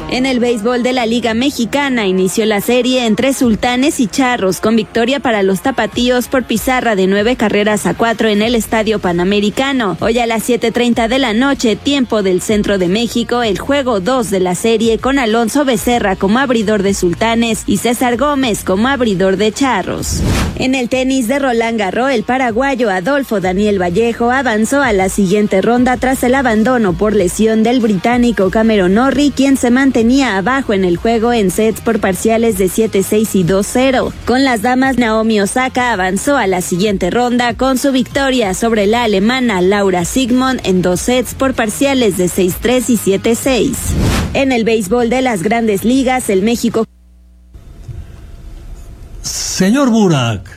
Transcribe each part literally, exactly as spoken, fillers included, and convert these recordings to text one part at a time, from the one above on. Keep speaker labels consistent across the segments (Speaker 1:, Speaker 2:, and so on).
Speaker 1: En el béisbol de la Liga Mexicana inició la serie entre Sultanes y Charros con victoria para los tapatíos por pizarra de nueve carreras a cuatro en el Estadio Panamericano. Hoy a las siete treinta de la noche, tiempo del centro de México, el juego dos de la serie con Alonso Becerra como abridor de Sultanes y César Gómez como abridor de Charros. En el tenis de Roland Garros, el paraguayo Adolfo Daniel Vallejo avanzó a la siguiente ronda tras el abandono por lesión del británico Cameron Norrie, quien se mantenía abajo en el juego en sets por parciales de siete seis y dos cero. Con las damas, Naomi Osaka avanzó a la siguiente ronda con su victoria sobre la alemana Laura Siegemund en dos sets por parciales de seis tres y siete seis. En el béisbol de las Grandes Ligas, el México...
Speaker 2: Señor Burak.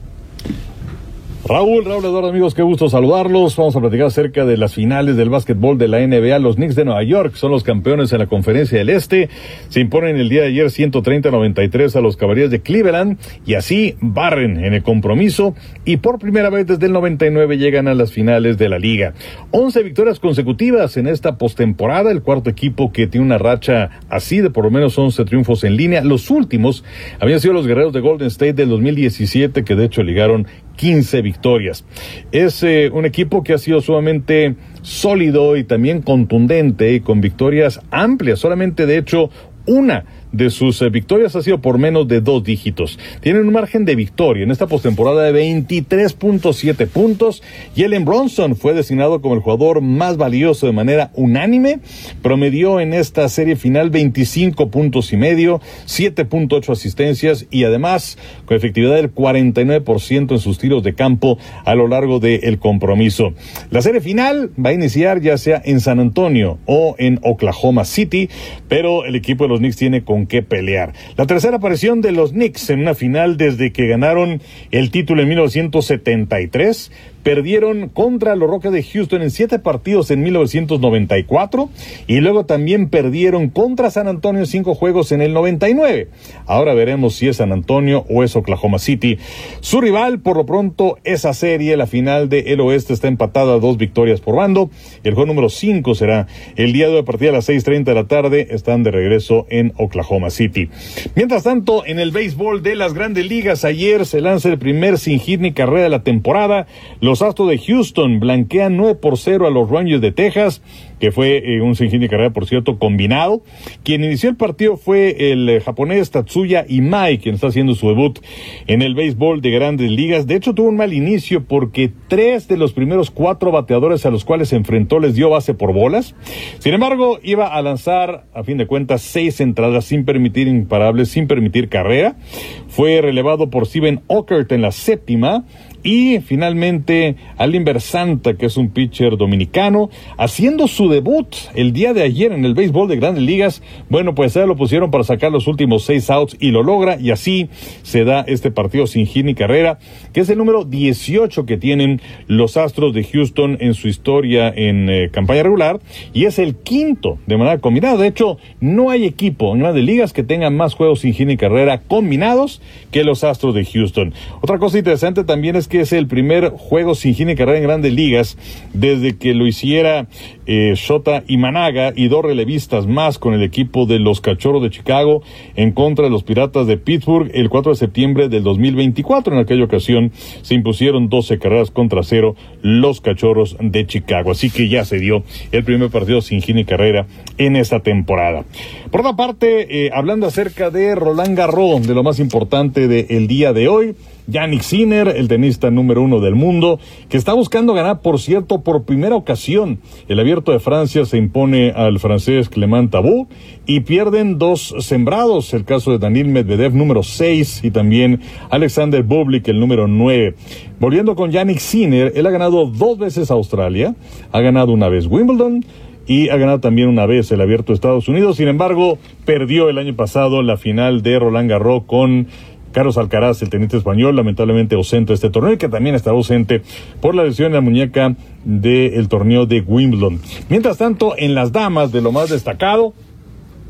Speaker 3: Raúl, Raúl Eduardo, amigos, qué gusto saludarlos. Vamos a platicar acerca de las finales del básquetbol de la N B A. Los Knicks de Nueva York son los campeones en la Conferencia del Este. Se imponen el día de ayer ciento treinta a noventa y tres a los Cavaliers de Cleveland y así barren en el compromiso y por primera vez desde el noventa y nueve llegan a las finales de la liga. once victorias consecutivas en esta postemporada, el cuarto equipo que tiene una racha así de por lo menos once triunfos en línea. Los últimos habían sido los guerreros de Golden State del dos mil diecisiete, que de hecho ligaron quince victorias. Es eh, un equipo que ha sido sumamente sólido y también contundente y con victorias amplias. Solamente de hecho una de sus eh, victorias ha sido por menos de dos dígitos. Tienen un margen de victoria en esta postemporada de veintitrés punto siete puntos. Jalen Brunson fue designado como el jugador más valioso de manera unánime. Promedió en esta serie final veinticinco puntos y medio, siete punto ocho asistencias y además con efectividad del cuarenta y nueve por ciento en sus tiros de campo a lo largo del compromiso. La serie final va a iniciar ya sea en San Antonio o en Oklahoma City, pero el equipo de los Knicks tiene con qué pelear. La tercera aparición de los Knicks en una final desde que ganaron el título en mil novecientos setenta y tres. Perdieron contra los Rockets de Houston en siete partidos en mil novecientos noventa y cuatro y luego también perdieron contra San Antonio en cinco juegos en el noventa y nueve. Ahora veremos si es San Antonio o es Oklahoma City. Su rival, por lo pronto, esa serie, la final de el Oeste, está empatada a dos victorias por bando. El juego número cinco será el día de hoy a partir de las seis treinta de la tarde. Están de regreso en Oklahoma City. Mientras tanto, en el béisbol de las Grandes Ligas, ayer se lanza el primer sin hit ni carrera de la temporada. Los Astros de Houston blanquean nueve por cero a los Rangers de Texas, que fue eh, un sin hit ni carrera, por cierto, combinado. Quien inició el partido fue el eh, japonés Tatsuya Imai, quien está haciendo su debut en el béisbol de Grandes Ligas. De hecho, tuvo un mal inicio porque tres de los primeros cuatro bateadores a los cuales se enfrentó les dio base por bolas. Sin embargo, iba a lanzar, a fin de cuentas, seis entradas sin permitir imparables, sin permitir carrera. Fue relevado por Steven Ockert en la séptima. Y finalmente Alimber Santa, que es un pitcher dominicano, haciendo su debut el día de ayer en el béisbol de Grandes Ligas. Bueno, pues ya lo pusieron para sacar los últimos seis outs y lo logra, y así se da este partido sin hit ni carrera, que es el número dieciocho que tienen los Astros de Houston en su historia en eh, campaña regular, y es el quinto de manera combinada. De hecho, no hay equipo en Grandes Ligas que tenga más juegos sin hit ni carrera combinados que los Astros de Houston. Otra cosa interesante también es que es el primer juego sin hit ni carrera en Grandes Ligas desde que lo hiciera eh, Shota Imanaga y dos relevistas más con el equipo de los Cachorros de Chicago en contra de los Piratas de Pittsburgh el cuatro de septiembre del dos mil veinticuatro. En aquella ocasión se impusieron doce carreras contra cero los Cachorros de Chicago. Así que ya se dio el primer partido sin hit ni carrera en esta temporada. Por otra parte, eh, hablando acerca de Roland Garros, de lo más importante del día de hoy, Jannik Sinner, el tenista número uno del mundo, que está buscando ganar, por cierto, por primera ocasión. El Abierto de Francia se impone al francés Clément Tabou y pierden dos sembrados, el caso de Daniil Medvedev, número seis, y también Alexander Bublik, el número nueve. Volviendo con Jannik Sinner, él ha ganado dos veces Australia, ha ganado una vez Wimbledon, y ha ganado también una vez el Abierto de Estados Unidos. Sin embargo, perdió el año pasado la final de Roland Garros con Carlos Alcaraz, el tenista español, lamentablemente ausente de este torneo, y que también está ausente por la lesión en la muñeca del torneo de Wimbledon. Mientras tanto, en las damas, de lo más destacado,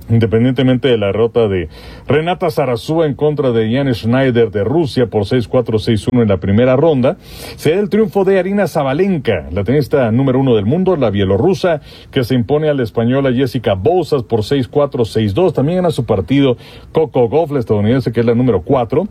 Speaker 3: Independientemente de la derrota de Renata Zarazúa en contra de Jan Schneider de Rusia por seis cuatro, seis uno en la primera ronda, se da el triunfo de Aryna Sabalenka, la tenista número uno del mundo, la bielorrusa, que se impone a la española Jessica Bouzas por seis cuatro, seis dos. También gana su partido Coco Gauff, la estadounidense, que es la número cuatro.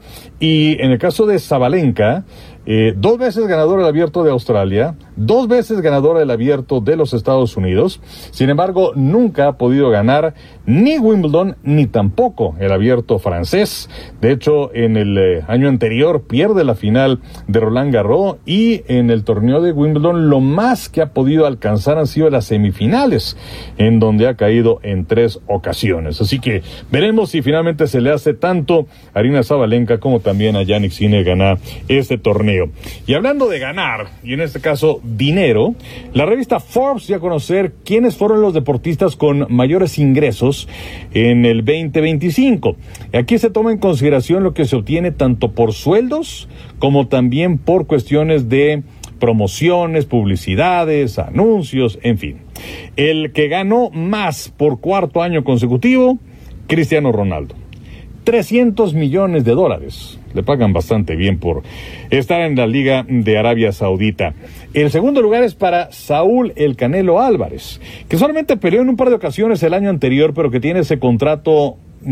Speaker 3: Y en el caso de Sabalenka, Eh, dos veces ganadora del Abierto de Australia, dos veces ganadora del Abierto de los Estados Unidos. Sin embargo, nunca ha podido ganar ni Wimbledon ni tampoco el Abierto francés. De hecho, en el eh, año anterior pierde la final de Roland Garros, y en el torneo de Wimbledon lo más que ha podido alcanzar han sido las semifinales, en donde ha caído en tres ocasiones. Así que veremos si finalmente se le hace tanto a Aryna Sabalenka como también a Jannik Sinner ganar este torneo. Y hablando de ganar, y en este caso dinero, la revista Forbes dio a conocer quiénes fueron los deportistas con mayores ingresos en el veinte veinticinco. Aquí se toma en consideración lo que se obtiene tanto por sueldos como también por cuestiones de promociones, publicidades, anuncios, en fin. El que ganó más por cuarto año consecutivo, Cristiano Ronaldo. trescientos millones de dólares. Le pagan bastante bien por estar en la Liga de Arabia Saudita. El segundo lugar es para Saúl El Canelo Álvarez, que solamente peleó en un par de ocasiones el año anterior, pero que tiene ese contrato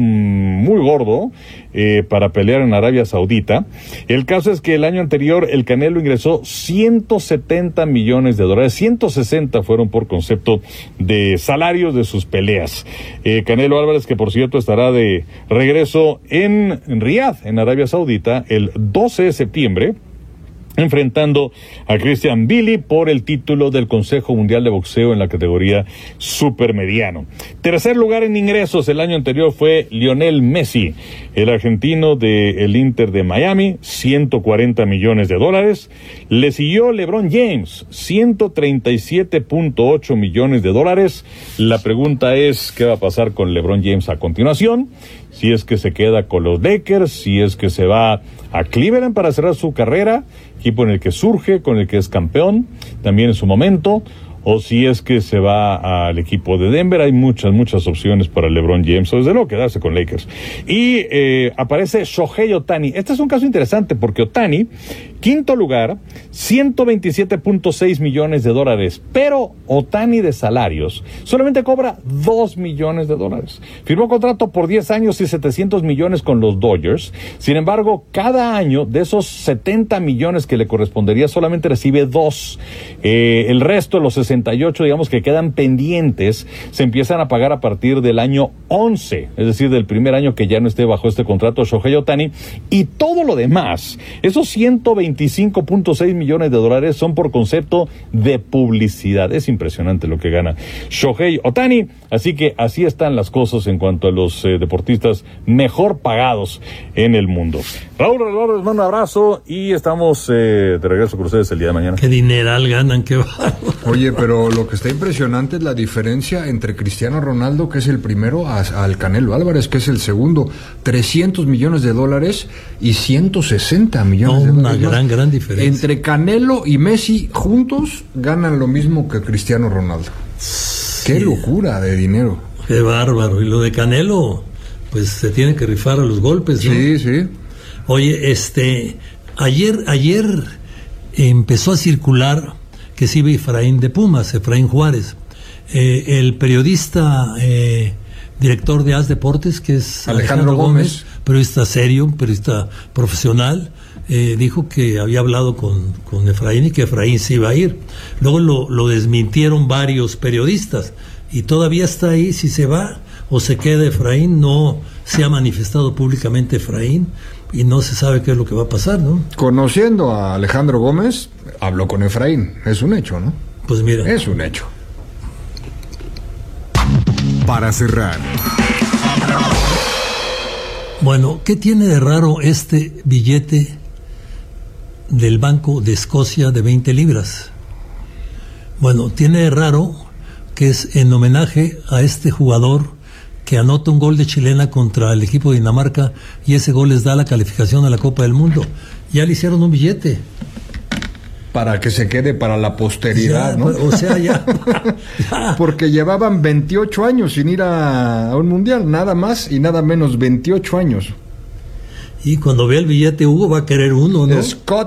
Speaker 3: muy gordo eh, para pelear en Arabia Saudita. El caso es que el año anterior el Canelo ingresó ciento setenta millones de dólares, ciento sesenta fueron por concepto de salarios de sus peleas. Eh, Canelo Álvarez, que por cierto estará de regreso en Riad, en Arabia Saudita, el doce de septiembre, enfrentando a Christian Billy por el título del Consejo Mundial de Boxeo en la categoría supermediano. Tercer lugar en ingresos el año anterior fue Lionel Messi, el argentino del Inter de Miami, ciento cuarenta millones de dólares. Le siguió LeBron James, ciento treinta y siete punto ocho millones de dólares. La pregunta es, ¿qué va a pasar con LeBron James a continuación? Si es que se queda con los Lakers, si es que se va a Cleveland para cerrar su carrera, equipo en el que surge, con el que es campeón, también en su momento, o si es que se va al equipo de Denver. Hay muchas, muchas opciones para LeBron James, o desde luego quedarse con Lakers. Y eh, aparece Shohei Ohtani. Este es un caso interesante porque Ohtani, quinto lugar, ciento veintisiete punto seis millones de dólares, pero Ohtani de salarios solamente cobra dos millones de dólares. Firmó contrato por diez años y setecientos millones con los Dodgers. Sin embargo, cada año de esos setenta millones que le correspondería solamente recibe dos. Eh, el resto, los sesenta y ocho, digamos, que quedan pendientes, se empiezan a pagar a partir del año once, es decir, del primer año que ya no esté bajo este contrato Shohei Ohtani. Y todo lo demás, esos ciento veinticinco punto seis millones de dólares, son por concepto de publicidad. Es impresionante lo que gana Shohei Ohtani. Así que así están las cosas en cuanto a los eh, deportistas mejor pagados en el mundo. Raúl Rodríguez, les mando un abrazo y estamos eh, de regreso con ustedes el día de mañana.
Speaker 2: Qué dineral ganan, qué bárbaro.
Speaker 4: Oye, pero lo que está impresionante es la diferencia entre Cristiano Ronaldo, que es el primero, a, al Canelo Álvarez, que es el segundo. trescientos millones de dólares y ciento sesenta millones
Speaker 2: no,
Speaker 4: de dólares.
Speaker 2: Una gran, gran diferencia.
Speaker 4: Entre Canelo y Messi juntos ganan lo mismo que Cristiano Ronaldo.
Speaker 2: Sí.
Speaker 4: Qué locura de dinero.
Speaker 2: Qué bárbaro. Y lo de Canelo, pues se tiene que rifar a los golpes, ¿no?
Speaker 4: Sí, sí.
Speaker 2: Oye, este, ayer, ayer empezó a circular que se iba Efraín de Pumas, Efraín Juárez. Eh, el periodista, eh, director de A S Deportes, que es
Speaker 4: Alejandro, Alejandro Gómez, Gómez,
Speaker 2: periodista serio, periodista profesional, eh, dijo que había hablado con, con Efraín y que Efraín se iba a ir. Luego lo, lo desmintieron varios periodistas y todavía está ahí si se va o se queda Efraín. No se ha manifestado públicamente Efraín y no se sabe qué es lo que va a pasar, ¿no?
Speaker 4: Conociendo a Alejandro Gómez, habló con Efraín. Es un hecho, ¿no?
Speaker 2: Pues mira.
Speaker 4: Es un hecho.
Speaker 5: Para cerrar.
Speaker 2: Bueno, ¿qué tiene de raro este billete del Banco de Escocia de veinte libras? Bueno, tiene de raro que es en homenaje a este jugador que anota un gol de chilena contra el equipo de Dinamarca y ese gol les da la calificación a la Copa del Mundo. Ya le hicieron un billete.
Speaker 4: para que se quede para la posteridad,
Speaker 2: ya,
Speaker 4: ¿no?
Speaker 2: O sea, ya, ya.
Speaker 4: Porque llevaban veintiocho años sin ir a, a un mundial, nada más y nada menos, veintiocho años.
Speaker 2: Y cuando vea el billete, Hugo va a querer uno, ¿no?
Speaker 4: Scott